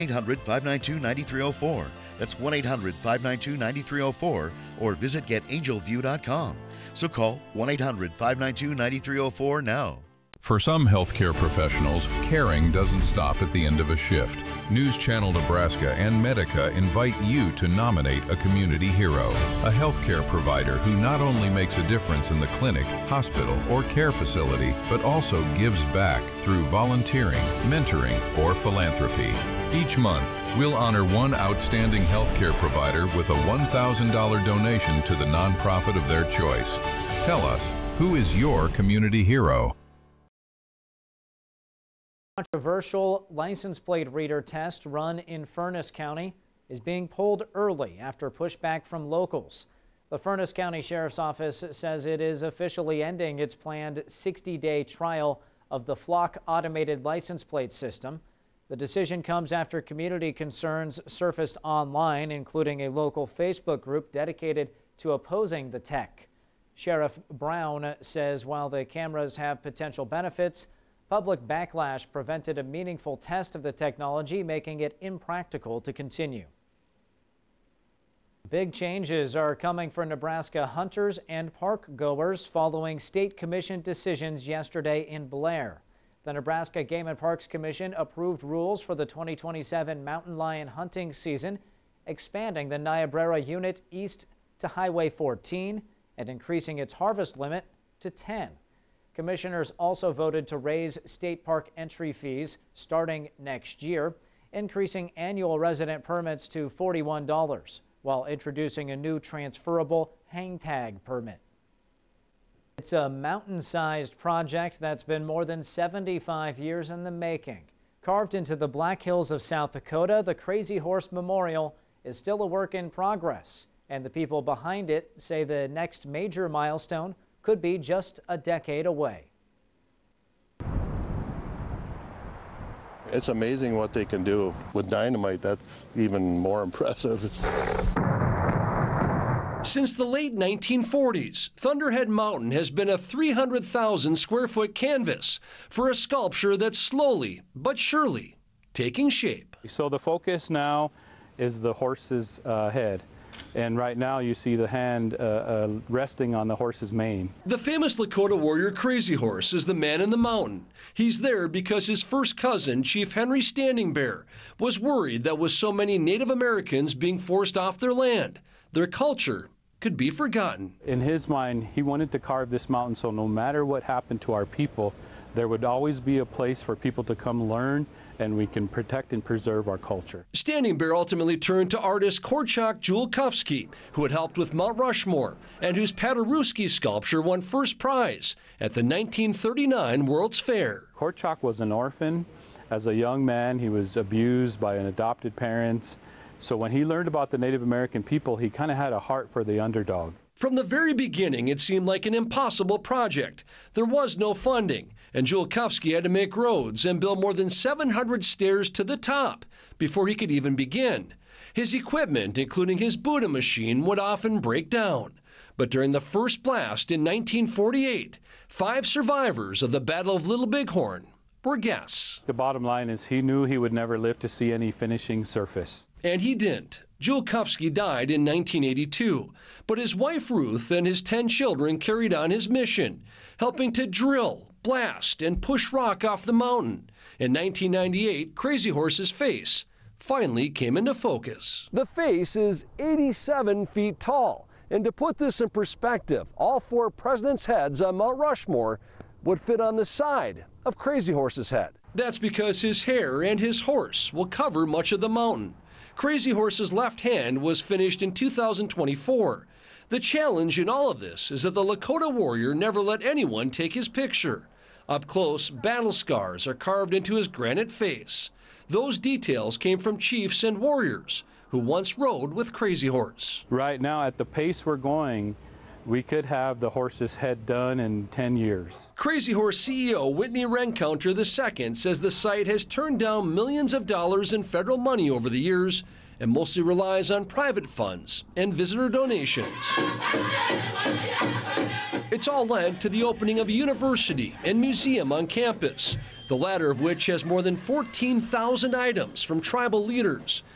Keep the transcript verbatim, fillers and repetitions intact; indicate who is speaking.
Speaker 1: eight hundred, five nine two, nine three zero four. That's one eight hundred, five nine two, nine three zero four or visit get angel view dot com. So call one eight hundred, five nine two, nine three zero four now.
Speaker 2: For some healthcare professionals, caring doesn't stop at the end of a shift. News Channel Nebraska and Medica invite you to nominate a community hero, a healthcare provider who not only makes a difference in the clinic, hospital, or care facility, but also gives back through volunteering, mentoring, or philanthropy. Each month, we'll honor one outstanding healthcare provider with a one thousand dollars donation to the nonprofit of their choice. Tell us, who is your community hero?
Speaker 3: Controversial license plate reader test run in Furnas County is being pulled early after pushback from locals. The Furnas County Sheriff's Office says it is officially ending its planned sixty day trial of the Flock automated license plate system. The decision comes after community concerns surfaced online, including a local Facebook group dedicated to opposing the tech. Sheriff Brown says while the cameras have potential benefits, public backlash prevented a meaningful test of the technology, making it impractical to continue. Big changes are coming for Nebraska hunters and park goers following state commission decisions yesterday in Blair. The Nebraska Game and Parks Commission approved rules for the twenty twenty-seven mountain lion hunting season, expanding the Niobrara unit east to Highway fourteen and increasing its harvest limit to ten. Commissioners also voted to raise state park entry fees starting next year, increasing annual resident permits to forty-one dollars, while introducing a new transferable hang tag permit. It's a mountain-sized project that's been more than seventy-five years in the making. Carved into the Black Hills of South Dakota, the Crazy Horse Memorial is still a work in progress, and the people behind it say the next major milestone could be just a decade away.
Speaker 4: It's amazing what they can do with dynamite. That's even more impressive.
Speaker 5: Since the late nineteen forties, Thunderhead Mountain has been a three hundred thousand square foot canvas for a sculpture that's slowly but surely taking shape.
Speaker 6: So the focus now is the horse's uh, head. And right now you see the hand uh, uh, resting on the horse's mane.
Speaker 5: The famous Lakota warrior Crazy Horse is the man in the mountain. He's there because his first cousin, Chief Henry Standing Bear, was worried that with so many Native Americans being forced off their land, their culture could be forgotten.
Speaker 6: In his mind, he wanted to carve this mountain so no matter what happened to our people, there would always be a place for people to come learn, and we can protect and preserve our culture.
Speaker 5: Standing Bear ultimately turned to artist Korczak Julkowski, who had helped with Mount Rushmore and whose Paderewski sculpture won first prize at the nineteen thirty-nine World's Fair.
Speaker 6: Korczak was an orphan. As a young man, he was abused by an adopted parents. So when he learned about the Native American people, he kind of had a heart for the underdog.
Speaker 5: From the very beginning, it seemed like an impossible project. There was no funding, and Julkowski had to make roads and build more than seven hundred stairs to the top before he could even begin. His equipment, including his Buddha machine, would often break down. But during the first blast in nineteen forty-eight, five survivors of the Battle of Little Bighorn were guests.
Speaker 6: The bottom line is he knew he would never live to see any finishing surface.
Speaker 5: And he didn't. Julkowski died in nineteen eighty-two, but his wife Ruth and his ten children carried on his mission, helping to drill, blast, and push rock off the mountain. In nineteen ninety-eight, Crazy Horse's face finally came into focus.
Speaker 7: The face is eighty-seven feet tall, and to put this in perspective, all four presidents' heads on Mount Rushmore would fit on the side of Crazy Horse's head.
Speaker 5: That's because his hair and his horse will cover much of the mountain. Crazy Horse's left hand was finished in two thousand twenty-four. The challenge in all of this is that the Lakota warrior never let anyone take his picture. Up close, battle scars are carved into his granite face. Those details came from chiefs and warriors who once rode with Crazy Horse.
Speaker 6: Right now, at the pace we're going, we could have the horse's head done in ten years.
Speaker 5: Crazy Horse C E O Whitney Rencounter the second says the site has turned down millions of dollars in federal money over the years and mostly relies on private funds and visitor donations. It's all led to the opening of a university and museum on campus. the latter of which has more than fourteen thousand items from tribal leaders.